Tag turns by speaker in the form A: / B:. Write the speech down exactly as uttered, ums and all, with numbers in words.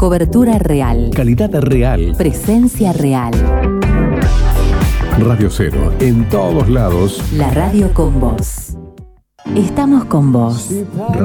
A: Cobertura real.
B: Calidad real.
A: Presencia real.
B: Radio Cero, en todos lados.
A: La radio con vos. Estamos con vos.